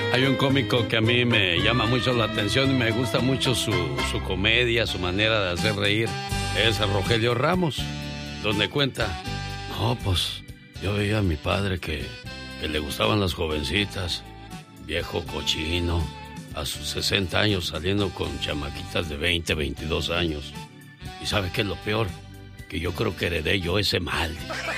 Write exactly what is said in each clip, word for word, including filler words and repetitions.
Hay un cómico que a mí me llama mucho la atención y me gusta mucho su, su comedia, su manera de hacer reír. Es Rogelio Ramos, donde cuenta, no, pues yo veía a mi padre que, que le gustaban las jovencitas, viejo cochino, a sus sesenta años saliendo con chamaquitas de veinte, veintidós años. ¿Y sabe qué es lo peor? Que yo creo que heredé yo ese mal.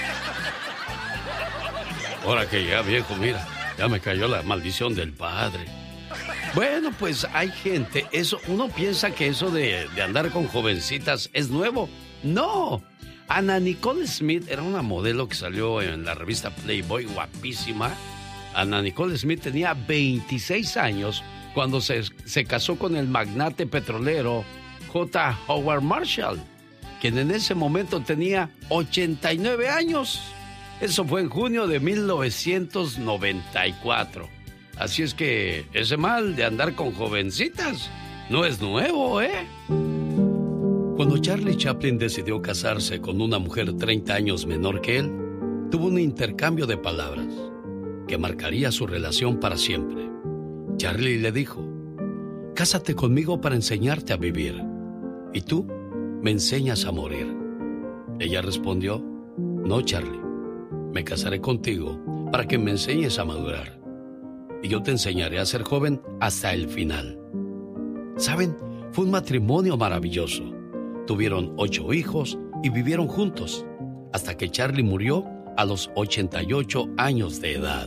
Ahora que ya viejo, mira, ya me cayó la maldición del padre. Bueno, pues hay gente, eso, uno piensa que eso de, de andar con jovencitas es nuevo. ¡No! Ana Nicole Smith era una modelo que salió en la revista Playboy, guapísima. Ana Nicole Smith tenía veintiséis años cuando se, se casó con el magnate petrolero J. Howard Marshall, quien en ese momento tenía ochenta y nueve años. Eso fue en junio de mil novecientos noventa y cuatro. Así es que ese mal de andar con jovencitas no es nuevo, ¿eh? Cuando Charlie Chaplin decidió casarse con una mujer treinta años menor que él, tuvo un intercambio de palabras que marcaría su relación para siempre. Charlie le dijo, cásate conmigo para enseñarte a vivir, y tú me enseñas a morir. Ella respondió, no, Charlie, me casaré contigo para que me enseñes a madurar, y yo te enseñaré a ser joven hasta el final. ¿Saben? Fue un matrimonio maravilloso. Tuvieron ocho hijos y vivieron juntos, hasta que Charlie murió a los ochenta y ocho años de edad.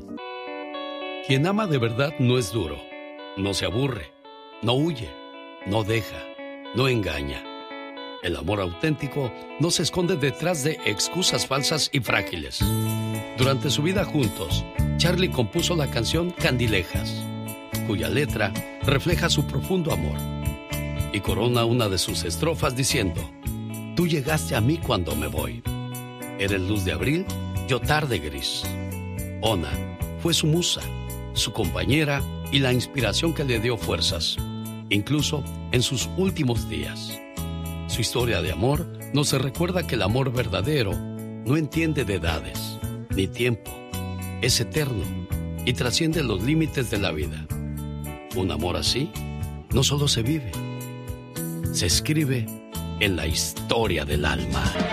Quien ama de verdad no es duro, no se aburre, no huye, no deja, no engaña. El amor auténtico no se esconde detrás de excusas falsas y frágiles. Durante su vida juntos, Charlie compuso la canción Candilejas, cuya letra refleja su profundo amor, y corona una de sus estrofas diciendo, tú llegaste a mí cuando me voy. Eres luz de abril, yo tarde gris. Ona fue su musa, su compañera y la inspiración que le dio fuerzas, incluso en sus últimos días. Su historia de amor nos recuerda que el amor verdadero no entiende de edades ni tiempo, es eterno y trasciende los límites de la vida. Un amor así no solo se vive, se escribe en la historia del alma.